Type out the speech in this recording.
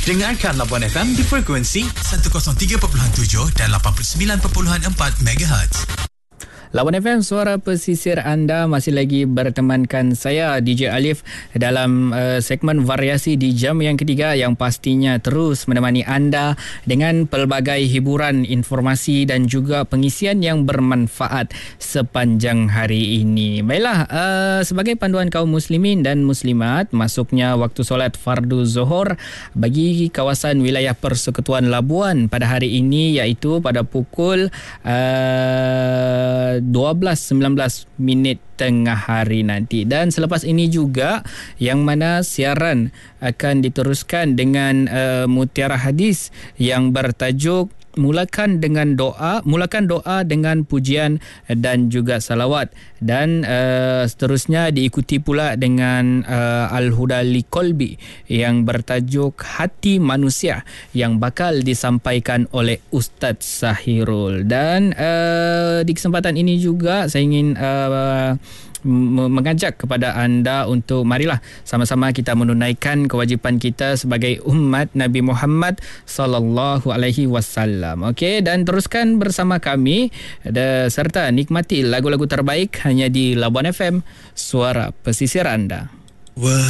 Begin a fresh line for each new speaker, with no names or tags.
Dengarkan Labuan FM di frekuensi 103.7 dan 89.4 MHz.
Labuan FM, suara pesisir anda, masih lagi bertemankan saya DJ Alif dalam segmen variasi di jam yang ketiga yang pastinya terus menemani anda dengan pelbagai hiburan, informasi dan juga pengisian yang bermanfaat sepanjang hari ini. Baiklah, sebagai panduan kaum muslimin dan muslimat, masuknya waktu solat fardu zuhur bagi kawasan wilayah Persekutuan Labuan pada hari ini, iaitu pada pukul 12.19 minit tengah hari nanti. Dan selepas ini juga yang mana siaran akan diteruskan dengan mutiara hadis yang bertajuk mulakan doa dengan pujian dan juga salawat, dan seterusnya diikuti pula dengan Al-Huda Liqalbi yang bertajuk hati manusia yang bakal disampaikan oleh Ustaz Sahirul. Dan di kesempatan ini juga saya ingin mengajak kepada anda untuk marilah sama-sama kita menunaikan kewajipan kita sebagai umat Nabi Muhammad sallallahu alaihi wasallam. Okey, dan teruskan bersama kami serta nikmati lagu-lagu terbaik hanya di Labuan FM, suara pesisir anda.